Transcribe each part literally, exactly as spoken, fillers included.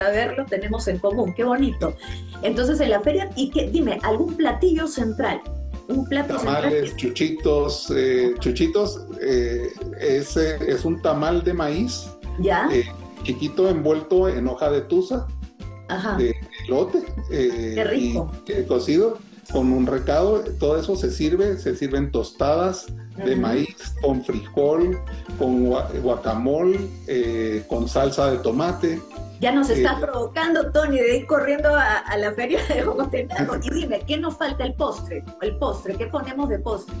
verlo tenemos en común, qué bonito. Entonces en la feria, y que, dime, algún platillo central, un plato Tamales, central. chuchitos, eh, chuchitos eh, es, eh, es un tamal de maíz ¿Ya? eh, chiquito envuelto en hoja de tusa, Ajá, de elote qué eh, y rico. eh, cocido con un recado. Todo eso se sirve, se sirven tostadas de Ujú. maíz con frijol, con gua- guacamole, eh, con salsa de tomate. Ya nos eh, estás provocando, Tony, de ir corriendo a, a la feria de Guatemala. Y dime, ¿qué nos falta el postre? El postre, ¿qué ponemos de postre?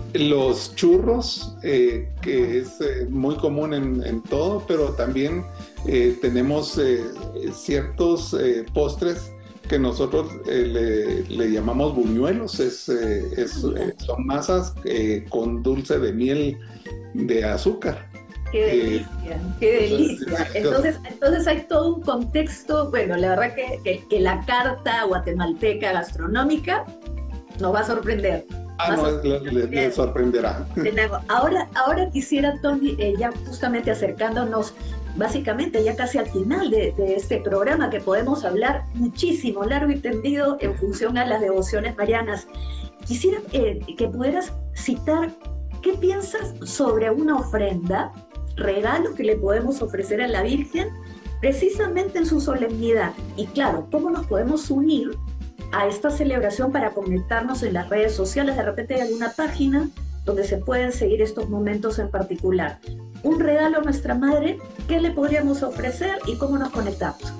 Los churros, eh, Ajá. que es eh, muy común en, en todo, pero también eh, tenemos eh, ciertos eh, postres que nosotros eh, le, le llamamos buñuelos. Es, eh, Ah, es, mira, eh, son masas eh, con dulce de miel de azúcar. qué Eh, delicia, qué delicia. Entonces, entonces hay todo un contexto, bueno, la verdad que, que, que la carta guatemalteca gastronómica nos va a sorprender. ah, Va a no, es- le, le- le sorprender. sorprenderá. Tenemos- Ahora, ahora quisiera, Tony, eh, ya justamente acercándonos básicamente ya casi al final de, de este programa, que podemos hablar muchísimo, largo y tendido en función a las devociones marianas. Quisiera eh, que pudieras citar qué piensas sobre una ofrenda, regalo que le podemos ofrecer a la Virgen precisamente en su solemnidad. Y claro, cómo nos podemos unir a esta celebración para conectarnos en las redes sociales. De repente hay alguna página donde se pueden seguir estos momentos en particular. Un regalo a nuestra madre, ¿qué le podríamos ofrecer y cómo nos conectamos?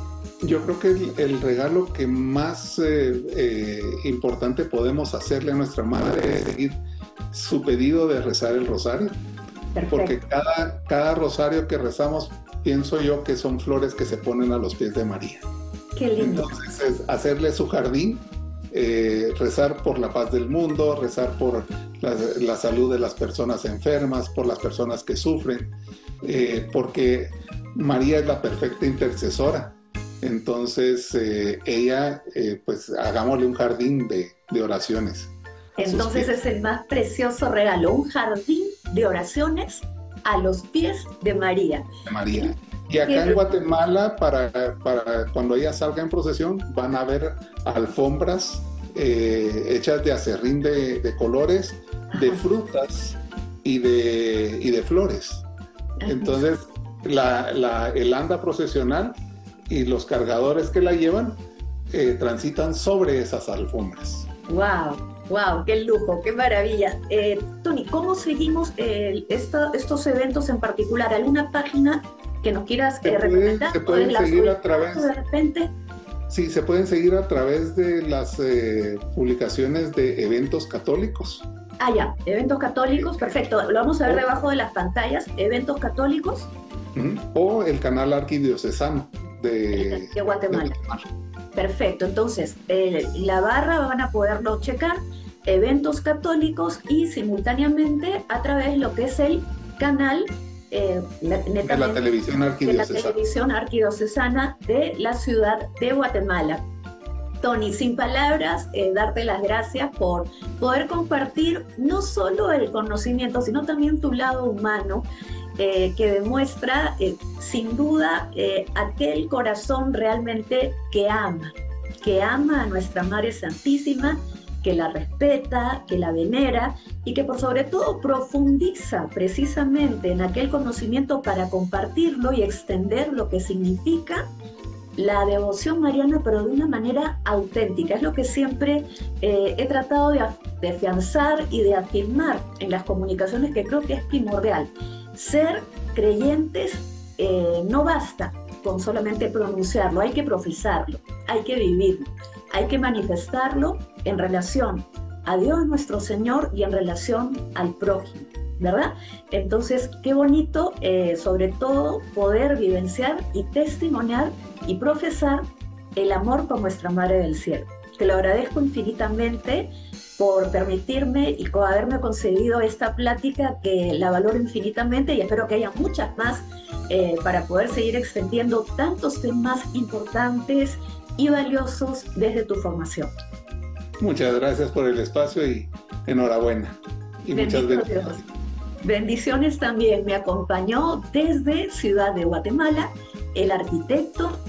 Yo creo que el, el regalo que más eh, eh, importante podemos hacerle a nuestra madre es seguir su pedido de rezar el rosario, porque Perfecto, cada, cada rosario que rezamos, pienso yo que son flores que se ponen a los pies de María. qué lindo. Entonces es hacerle su jardín, eh, rezar por la paz del mundo, rezar por la, la salud de las personas enfermas, por las personas que sufren, eh, porque María es la perfecta intercesora. Entonces eh, ella, eh, pues hagámosle un jardín de, de oraciones a sus Entonces pies es el más precioso regalo, un jardín de oraciones a los pies de María. de María. Y Y acá en que, Guatemala, para, para cuando ella salga en procesión, van a ver alfombras eh, hechas de acerrín de, de colores, de ajá, frutas y de, y de flores. Entonces, la, la, el anda procesional y los cargadores que la llevan eh, transitan sobre esas alfombras. wow, wow, qué lujo, qué maravilla. Eh, Tony, ¿cómo seguimos eh, esta- estos eventos en particular? ¿Alguna página que nos quieras Se, eh, puede, recomendar? se ¿O en pueden las seguir a ubicadas través, de repente? sí, se pueden seguir a través de las eh, publicaciones de eventos católicos. Ah, ya, eventos católicos, perfecto. Lo vamos a ver O, debajo de las pantallas. Eventos católicos ujú, o el canal arquidiocesano de, de de Guatemala. Guatemala. Perfecto, entonces eh, la barra van a poderlo checar, eventos católicos y simultáneamente a través de lo que es el canal eh, De la netamente televisión de la arquidiocesana. televisión arquidiocesana de la ciudad de Guatemala. Tony, sin palabras, eh, darte las gracias por poder compartir no solo el conocimiento, sino también tu lado humano, eh, que demuestra eh, sin duda eh, aquel corazón realmente que ama, que ama a nuestra Madre Santísima, que la respeta, que la venera y que por sobre todo profundiza precisamente en aquel conocimiento para compartirlo y extender lo que significa la devoción mariana, pero de una manera auténtica. Es lo que siempre eh, he tratado de, de afianzar y de afirmar en las comunicaciones, que creo que es primordial. Ser creyentes eh, no basta con solamente pronunciarlo, hay que profesarlo, hay que vivirlo, hay que manifestarlo en relación a Dios nuestro Señor y en relación al prójimo, ¿verdad? Entonces, qué bonito, eh, sobre todo, poder vivenciar y testimoniar y profesar el amor por nuestra Madre del Cielo. Te lo agradezco infinitamente por permitirme y por haberme concedido esta plática, que la valoro infinitamente, y espero que haya muchas más eh, para poder seguir extendiendo tantos temas importantes y valiosos desde tu formación. Muchas gracias por el espacio y enhorabuena. Y muchas Bendito Dios. bendiciones. Bendiciones también. Me acompañó desde Ciudad de Guatemala el arquitecto